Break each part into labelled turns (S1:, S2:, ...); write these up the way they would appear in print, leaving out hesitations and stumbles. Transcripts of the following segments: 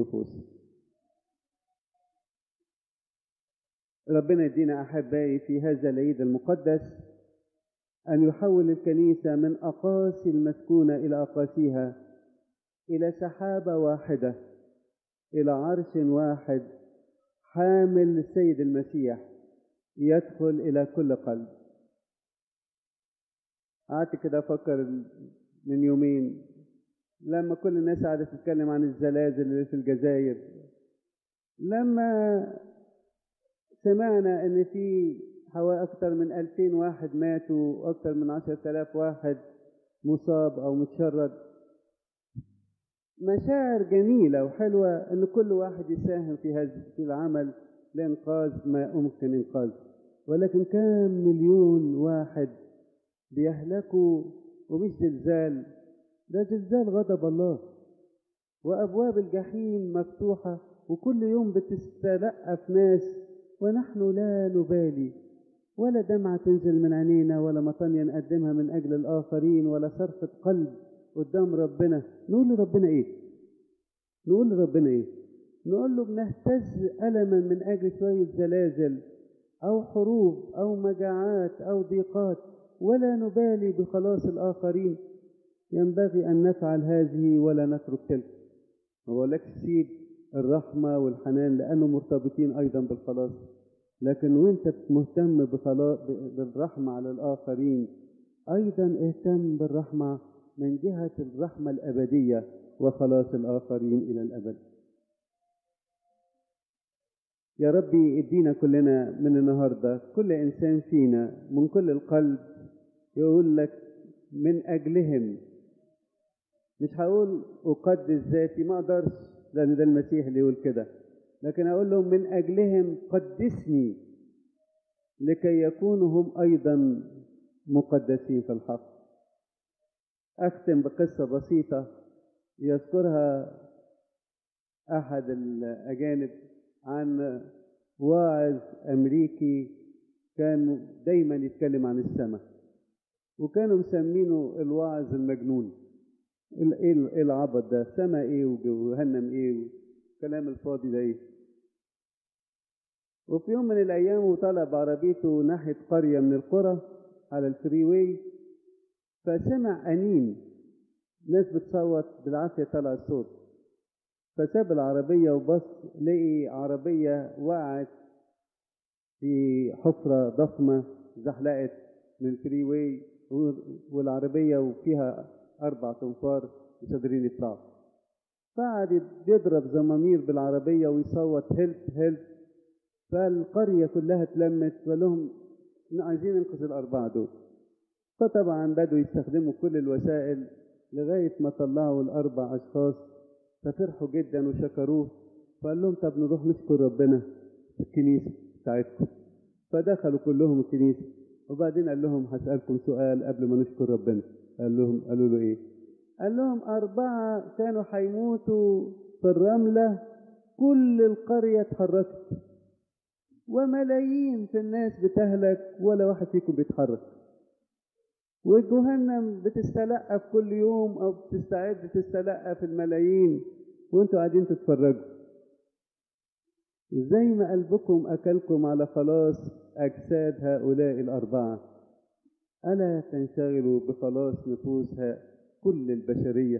S1: النفوس. ربنا يدينا أحبائي في هذا العيد المقدس أن يحول الكنيسة من أقاصي المسكونة إلى أقاصيها، إلى سحابة واحدة، إلى عرش واحد حامل السيد المسيح يدخل إلى كل قلب. قعدت كده أفكر من يومين لما كل الناس قعدت تتكلم عن الزلازل اللي في الجزائر، لما سمعنا ان في حوالي اكثر من 2000 واحد ماتوا واكثر من 10,000 واحد مصاب او متشرد، مشاعر جميلة وحلوة ان كل واحد يساهم في هذا العمل لانقاذ ما يمكن انقاذه. ولكن كام مليون واحد بيهلكوا، ومش زلزال، ده زلزال غضب الله، وابواب الجحيم مفتوحة وكل يوم بتستلقف ناس ونحن لا نبالي، ولا دمعة تنزل من عينينا ولا مطانية نقدمها من أجل الآخرين ولا صرفة قلب قدام ربنا. نقول لربنا إيه؟ نقول له بنهتز ألما من أجل شوية زلازل أو حروب أو مجاعات أو ضيقات، ولا نبالي بخلاص الآخرين. ينبغي أن نفعل هذه ولا نترك تلك. ما بقولكش سيب الرحمة والحنان لأنه مرتبطين أيضا بالخلاص، لكن وانت مهتم بالرحمة على الآخرين أيضا اهتم بالرحمة من جهة الرحمة الأبدية وخلاص الآخرين إلى الأبد. يا ربي ادينا كلنا من النهاردة، كل إنسان فينا من كل القلب يقول لك من أجلهم. مش هقول أقدس ذاتي، ما أقدرش، لأن ده المسيح اللي يقول كده، لكن أقول لهم من أجلهم قدسني لكي يكونوا هم أيضا مقدسين في الحق. أختم بقصة بسيطة يذكرها أحد الأجانب عن واعظ أمريكي كان دايما يتكلم عن السماء، وكانوا مسمينه الواعظ المجنون. ايه العبط ده؟ سما ايه وجهنم ايه والكلام الفاضي ده ايه؟ وفي يوم من الايام وطلع بعربيته ناحيه قريه من القرى على الفري واي، فسمع انين، ناس بتصوت بالعافيه طلع الصوت، فساب العربيه وبص لقي عربيه وقعت في حفره ضخمه، زحلقت من الفري واي، والعربيه وفيها 4 تنفار مش قادرين يطلعوا. فقعد يضرب زمامير بالعربية ويصوت هلب هلب، فالقرية كلها اتلمت وقال لهم عايزين ننقذ ال4 دول. فطبعا بدوا يستخدموا كل الوسائل لغاية ما طلعوا ال4 أشخاص، ففرحوا جدا وشكروه. فقال لهم طب نروح نشكر ربنا في الكنيسة بتاعتكم. فدخلوا كلهم الكنيسة، وبعدين قال لهم هسألكم سؤال قبل ما نشكر ربنا. قالوا له ايه؟ قال لهم 4 كانوا هيموتوا في الرملة، كل القرية اتحركت، وملايين في الناس بتهلك ولا واحد فيكم بيتحرك، والجهنم بتستلقف كل يوم او بتستعد تستلقف الملايين، وانتوا قاعدين تتفرجوا. زي ما قلبكم أكلكم على خلاص أجساد هؤلاء ال4، ألا تنشغلوا بخلاص نفوسها كل البشرية؟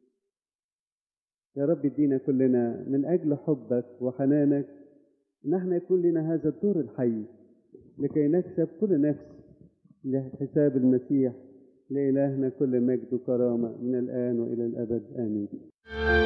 S1: يا رب ادينا كلنا من أجل حبك وحنانك نحن يكون لنا هذا الدور الحي لكي نكسب كل نفس لحساب المسيح. لإلهنا كل مجد وكرامة من الآن وإلى الأبد، آمين.